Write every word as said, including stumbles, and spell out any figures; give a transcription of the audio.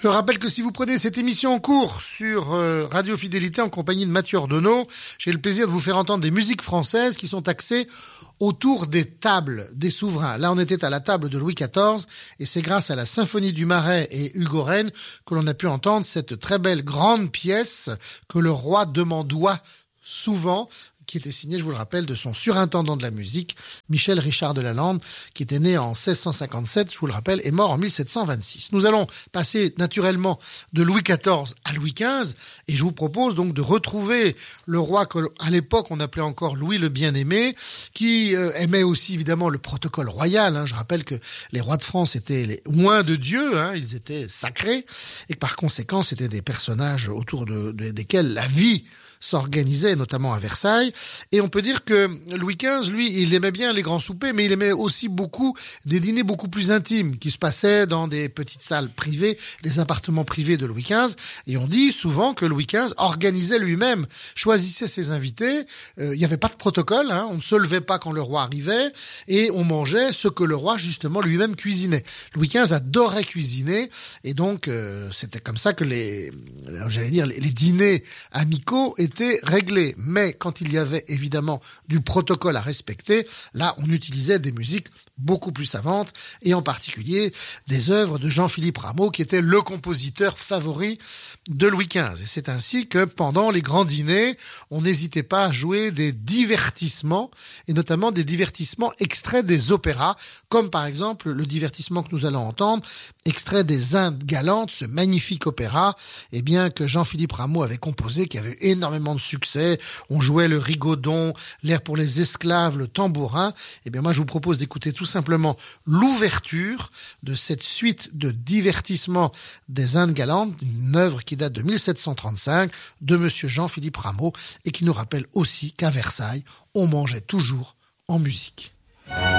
Je rappelle que si vous prenez cette émission en cours sur euh, Radio Fidélité en compagnie de Mathieu Ordonneau, j'ai le plaisir de vous faire entendre des musiques françaises qui sont axées autour des tables des souverains. Là, on était à la table de Louis quatorze et c'est grâce à la Symphonie du Marais et Hugo Rennes que l'on a pu entendre cette très belle grande pièce que le roi demandoit souvent, qui était signé, je vous le rappelle, de son surintendant de la musique, Michel Richard de Lalande, qui était né en seize cent cinquante-sept, je vous le rappelle, et mort en mille sept cent vingt-six. Nous allons passer naturellement de Louis quatorze à Louis quinze, et je vous propose donc de retrouver le roi qu'à l'époque on appelait encore Louis le Bien-Aimé, qui euh, aimait aussi évidemment le protocole royal. Hein. Je rappelle que les rois de France étaient les loin de Dieu, hein, ils étaient sacrés, et que par conséquent c'était des personnages autour de, de desquels la vie s'organisait, notamment à Versailles. Et on peut dire que Louis quinze, lui, il aimait bien les grands soupers, mais il aimait aussi beaucoup des dîners beaucoup plus intimes, qui se passaient dans des petites salles privées, des appartements privés de Louis quinze. Et on dit souvent que Louis quinze organisait lui-même, choisissait ses invités. Euh, il n'y avait pas de protocole, hein, on ne se levait pas quand le roi arrivait, et on mangeait ce que le roi, justement, lui-même cuisinait. Louis quinze adorait cuisiner, et donc euh, c'était comme ça que les, j'allais dire, les, les dîners amicaux était réglé. Mais quand il y avait évidemment du protocole à respecter, là on utilisait des musiques beaucoup plus savantes, et en particulier des œuvres de Jean-Philippe Rameau, qui était le compositeur favori de Louis quinze. Et c'est ainsi que pendant les grands dîners, on n'hésitait pas à jouer des divertissements, et notamment des divertissements extraits des opéras, comme par exemple le divertissement que nous allons entendre, extrait des Indes galantes, ce magnifique opéra, eh bien que Jean-Philippe Rameau avait composé, qui avait énormément de succès. On jouait le rigodon, l'air pour les esclaves, le tambourin. Eh bien moi je vous propose d'écouter tout simplement l'ouverture de cette suite de divertissements des Indes galantes, une œuvre qui date de mille sept cent trente-cinq de monsieur Jean-Philippe Rameau, et qui nous rappelle aussi qu'à Versailles, on mangeait toujours en musique.